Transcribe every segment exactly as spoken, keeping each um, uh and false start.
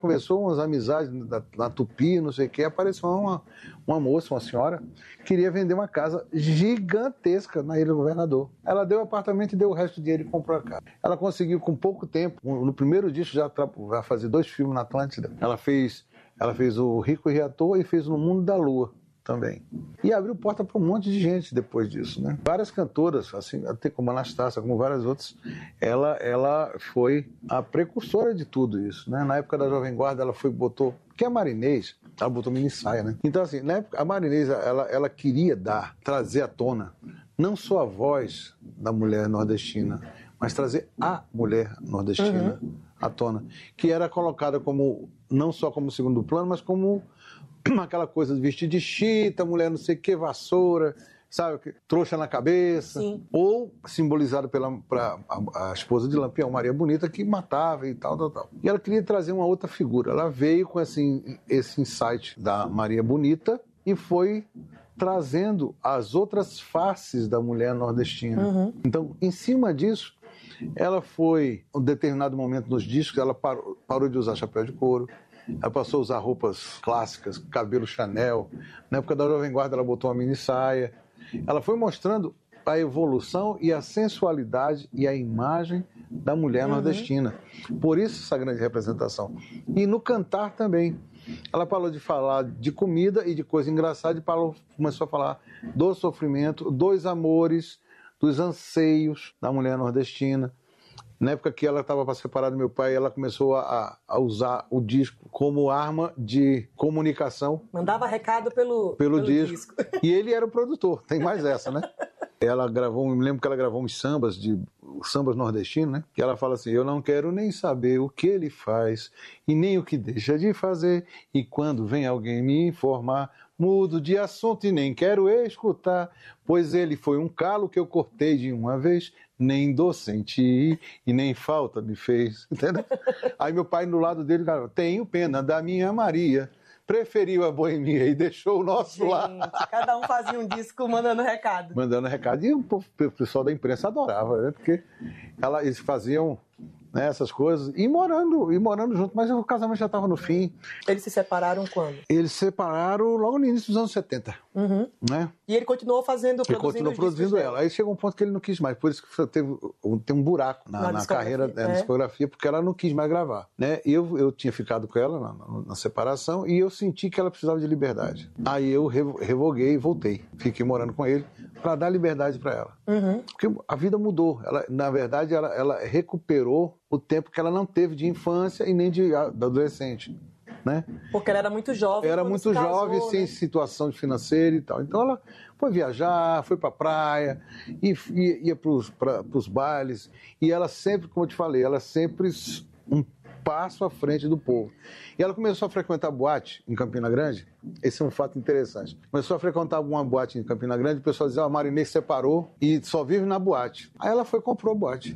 Começou umas amizades na, na Tupi, não sei o quê, apareceu uma, uma moça, uma senhora, que queria vender uma casa gigantesca na Ilha do Governador. Ela deu o apartamento e deu o resto do dinheiro e comprou a casa. Ela conseguiu, com pouco tempo, no primeiro disco já vai fazer dois filmes na Atlântida. Ela fez, ela fez o Rico e Reator e fez No Mundo da Lua também. E abriu porta para um monte de gente depois disso, né? Várias cantoras, assim, até como Anastácia, como várias outras, ela, ela foi a precursora de tudo isso, né? Na época da Jovem Guarda, ela foi, botou, que é a Marinês, ela botou mini saia, né? Então, assim, na época, a Marinês, ela, ela queria dar, trazer à tona, não só a voz da mulher nordestina, mas trazer a mulher nordestina uhum. à tona, que era colocada como, não só como segundo plano, mas como aquela coisa de vestir de chita, mulher não sei o que, vassoura, sabe, trouxa na cabeça. Sim. Ou simbolizado pela pra, a, a esposa de Lampião, Maria Bonita, que matava e tal, tal, tal. E ela queria trazer uma outra figura. Ela veio com esse, esse insight da Maria Bonita e foi trazendo as outras faces da mulher nordestina. Uhum. Então, em cima disso, ela foi, em um determinado momento nos discos, ela parou, parou de usar chapéu de couro. Ela passou a usar roupas clássicas, cabelo Chanel. Na época da Jovem Guarda, ela botou uma mini saia. Ela foi mostrando a evolução e a sensualidade e a imagem da mulher uhum. nordestina. Por isso essa grande representação. E no cantar também. Ela parou de falar de comida e de coisa engraçada e parou, começou a falar do sofrimento, dos amores, dos anseios da mulher nordestina. Na época que ela estava para separar do meu pai, ela começou a, a usar o disco como arma de comunicação. Mandava recado pelo, pelo, pelo disco. disco. E ele era o produtor, tem mais essa, né? Ela gravou, me lembro que ela gravou uns sambas, de, sambas nordestinos, né? Que ela fala assim, eu não quero nem saber o que ele faz e nem o que deixa de fazer. E quando vem alguém me informar, mudo de assunto e nem quero escutar, pois ele foi um calo que eu cortei de uma vez, nem dor senti e nem falta me fez, entendeu? Aí meu pai do lado dele, cara, tenho pena da minha Maria, preferiu a boemia e deixou o nosso Gente, lá. Cada um fazia um disco mandando recado. Mandando recado, e o pessoal da imprensa adorava, né? Porque ela, eles faziam... Né, essas coisas, e morando, e morando junto, mas o casamento já estava no fim. Eles se separaram quando? Eles se separaram logo no início dos anos setenta. Uhum. Né? E ele continuou fazendo, ele produzindo continuou produzindo ela. Aí chegou um ponto que ele não quis mais, por isso que teve tem um buraco na, na, na carreira, é. na discografia, porque ela não quis mais gravar. Né? Eu, eu tinha ficado com ela na, na, na separação e eu senti que ela precisava de liberdade. Aí eu revoguei e voltei. Fiquei morando com ele para dar liberdade para ela. Uhum. Porque a vida mudou. Ela, na verdade, ela, ela recuperou o tempo que ela não teve de infância e nem de, de adolescente. Né? Porque ela era muito jovem. Era muito casou, jovem, né? sem situação financeira e tal. Então ela foi viajar, foi para a praia, e, ia, ia para os bailes. E ela sempre, como eu te falei, ela sempre um passo à frente do povo. E ela começou a frequentar boate em Campina Grande. Esse é um fato interessante. Começou a frequentar alguma boate em Campina Grande, o pessoal dizia, a Marinês separou e só vive na boate. Aí ela foi e comprou a boate.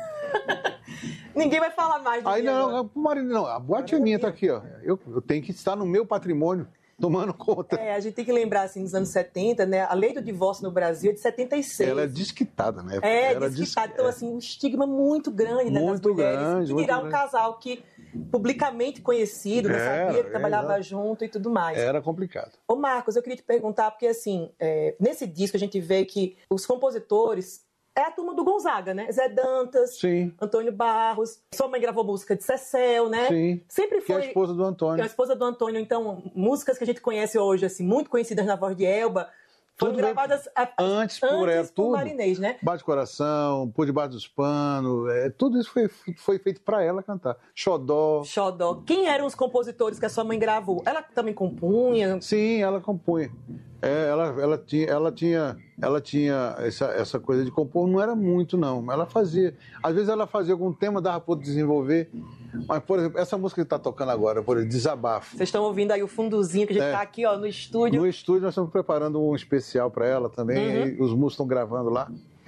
Ninguém vai falar mais do Aí não, agora. Marinês, não, a boate é minha, tá aqui, ó. Eu, eu tenho que estar no meu patrimônio, tomando conta. É, a gente tem que lembrar, assim, nos anos setenta, né? A lei do divórcio no Brasil é de setenta e seis. Ela é desquitada, né? É, Era desquitada. dis... Então, assim, um estigma muito grande, né, muito das mulheres. Grande, de muito virar um grande. casal que, publicamente conhecido, né, É, sabia que é, trabalhava é, junto e tudo mais. Era complicado. Ô, Marcos, eu queria te perguntar, porque, assim, é, nesse disco a gente vê que os compositores... É a turma do Gonzaga, né? Zé Dantas, Sim. Antônio Barros. Sua mãe gravou música de Cecel, né? Sim. Sempre foi... Que é a esposa do Antônio. Que é a esposa do Antônio. Então, músicas que a gente conhece hoje, assim, muito conhecidas na voz de Elba, foram tudo gravadas a, antes por ela, antes por tudo. Marinês, né? Bate Coração, Por Debaixo dos Panos, é, tudo isso foi, foi feito para ela cantar. Xodó. Xodó. Quem eram os compositores que a sua mãe gravou? Ela também compunha? Sim, ela compunha. É, ela, ela tinha, ela tinha, ela tinha essa, essa coisa de compor, não era muito não, ela fazia. Às vezes ela fazia algum tema, dava para desenvolver. Mas, por exemplo, essa música que está tocando agora, por exemplo, Desabafo. Vocês estão ouvindo aí o fundozinho que a gente está é. aqui, ó, no estúdio. No estúdio nós estamos preparando um especial para ela também, uhum. Aí os músicos estão gravando lá.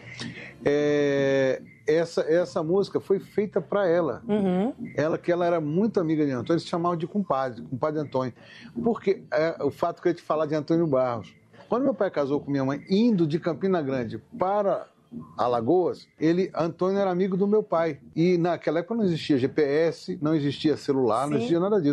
É, essa, essa música foi feita para ela. Uhum. Ela, que ela era muito amiga de Antônio, eles chamavam de compadre, compadre Antônio. Porque é, o fato que eu ia te falar de Antônio Barros. Quando meu pai casou com minha mãe, indo de Campina Grande para Alagoas, ele, Antônio era amigo do meu pai. E naquela época não existia G P S, não existia celular, não Sim. existia nada disso.